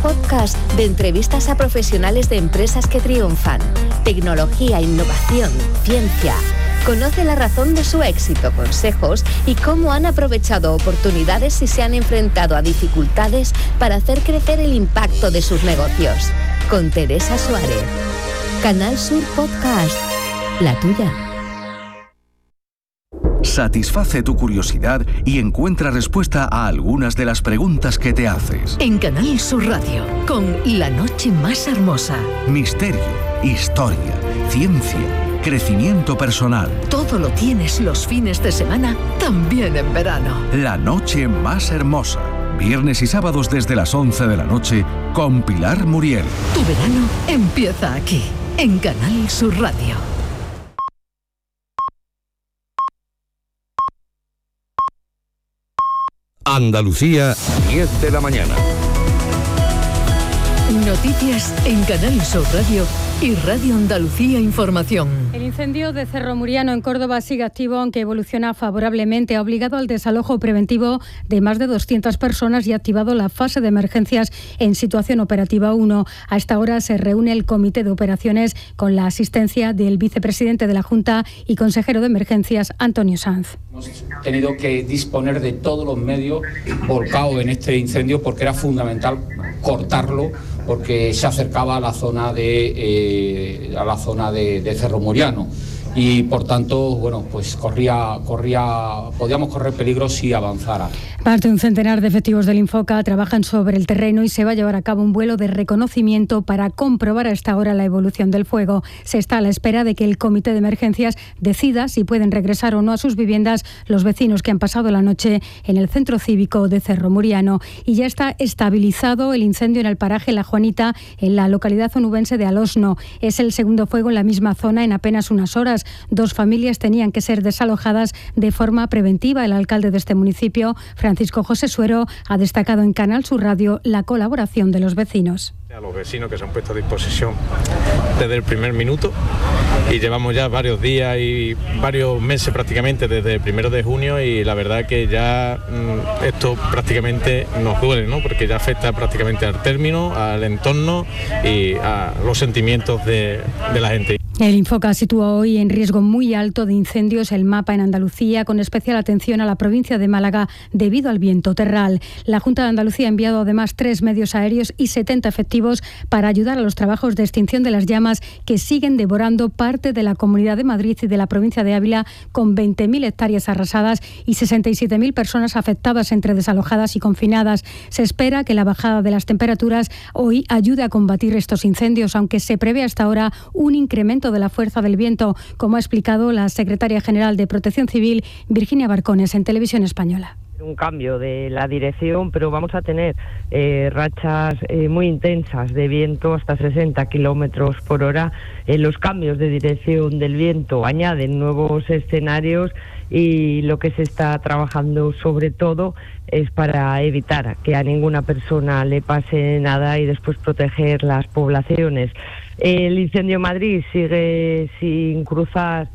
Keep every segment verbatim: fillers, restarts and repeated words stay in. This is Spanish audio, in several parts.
podcast de entrevistas a profesionales de empresas que triunfan. Tecnología, innovación, ciencia. Conoce la razón de su éxito, consejos y cómo han aprovechado oportunidades y se han enfrentado a dificultades para hacer crecer el impacto de sus negocios. Con Teresa Suárez. Canal Sur Podcast. La tuya. Satisface tu curiosidad y encuentra respuesta a algunas de las preguntas que te haces. En Canal Sur Radio, con La Noche Más Hermosa. Misterio, historia, ciencia, crecimiento personal. Todo lo tienes los fines de semana, también en verano. La Noche Más Hermosa. Viernes y sábados desde las once de la noche con Pilar Muriel. Tu verano empieza aquí, en Canal Sur Radio. Andalucía, diez de la mañana. Noticias en Canal Sur Radio y Radio Andalucía Información. El incendio de Cerro Muriano en Córdoba sigue activo, aunque evoluciona favorablemente. Ha obligado al desalojo preventivo de más de doscientas personas y ha activado la fase de emergencias en situación operativa uno. A esta hora se reúne el Comité de Operaciones con la asistencia del vicepresidente de la Junta y consejero de Emergencias, Antonio Sanz. Hemos tenido que disponer de todos los medios volcados en este incendio porque era fundamental cortarlo, porque se acercaba a la zona de eh, a la zona de, de Cerro Muriano y por tanto, bueno, pues corría corría podíamos correr peligro si avanzara. Más de un centenar de efectivos del Infoca trabajan sobre el terreno y se va a llevar a cabo un vuelo de reconocimiento para comprobar a esta hora la evolución del fuego. Se está a la espera de que el Comité de Emergencias decida si pueden regresar o no a sus viviendas los vecinos que han pasado la noche en el centro cívico de Cerro Muriano. Y ya está estabilizado el incendio en el paraje La Juanita, en la localidad onubense de Alosno. Es el segundo fuego en la misma zona en apenas unas horas. Dos familias tenían que ser desalojadas de forma preventiva. El alcalde de este municipio, Francisco José Suero, ha destacado en Canal Sur Radio la colaboración de los vecinos. A los vecinos que se han puesto a disposición desde el primer minuto y llevamos ya varios días y varios meses prácticamente desde el primero de junio y la verdad que ya mmm, esto prácticamente nos duele, ¿no? Porque ya afecta prácticamente al término, al entorno y a los sentimientos de, de la gente. El Infoca sitúa hoy en riesgo muy alto de incendios el mapa en Andalucía, con especial atención a la provincia de Málaga debido al viento terral. La Junta de Andalucía ha enviado además tres medios aéreos y setenta efectivos para ayudar a los trabajos de extinción de las llamas que siguen devorando parte de la Comunidad de Madrid y de la provincia de Ávila, con veinte mil hectáreas arrasadas y sesenta y siete mil personas afectadas entre desalojadas y confinadas. Se espera que la bajada de las temperaturas hoy ayude a combatir estos incendios, aunque se prevé hasta ahora un incremento de la fuerza del viento, como ha explicado la secretaria general de Protección Civil, Virginia Barcones, en Televisión Española. Un cambio de la dirección, pero vamos a tener eh, rachas eh, muy intensas de viento hasta sesenta kilómetros por hora. Eh, los cambios de dirección del viento añaden nuevos escenarios y lo que se está trabajando sobre todo es para evitar que a ninguna persona le pase nada y después proteger las poblaciones. El incendio en Madrid sigue sin cruzar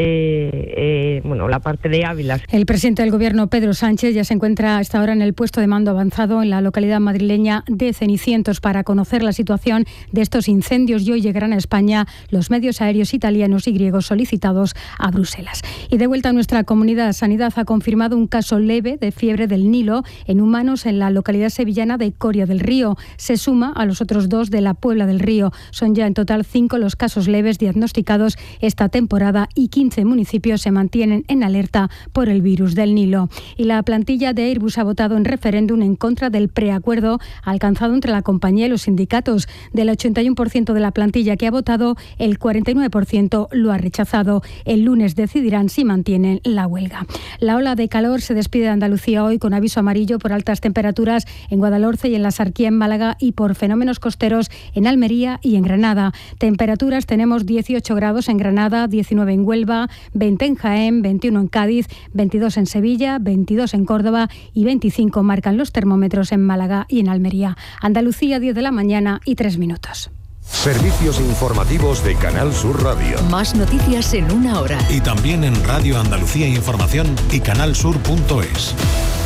Eh, eh, bueno, la parte de Ávila. El presidente del Gobierno, Pedro Sánchez, ya se encuentra hasta ahora en el puesto de mando avanzado en la localidad madrileña de Cenicientos para conocer la situación de estos incendios, y hoy llegarán a España los medios aéreos italianos y griegos solicitados a Bruselas. Y de vuelta a nuestra comunidad, Sanidad ha confirmado un caso leve de fiebre del Nilo en humanos en la localidad sevillana de Coria del Río. Se suma a los otros dos de la Puebla del Río. Son ya en total cinco los casos leves diagnosticados esta temporada y quince municipios se mantienen en alerta por el virus del Nilo. Y la plantilla de Airbus ha votado en referéndum en contra del preacuerdo alcanzado entre la compañía y los sindicatos. Del ochenta y uno por ciento de la plantilla que ha votado, el cuarenta y nueve por ciento lo ha rechazado. El lunes decidirán si mantienen la huelga. La ola de calor se despide de Andalucía hoy con aviso amarillo por altas temperaturas en Guadalhorce y en la Sarquía en Málaga y por fenómenos costeros en Almería y en Granada. Temperaturas: tenemos dieciocho grados en Granada, diecinueve en Huelva, veinte en Jaén, veintiuno en Cádiz, veintidós en Sevilla, veintidós en Córdoba y veinticinco marcan los termómetros en Málaga y en Almería. Andalucía, diez de la mañana y tres minutos. Servicios informativos de Canal Sur Radio. Más noticias en una hora. Y también en Radio Andalucía Información y canal sur punto es.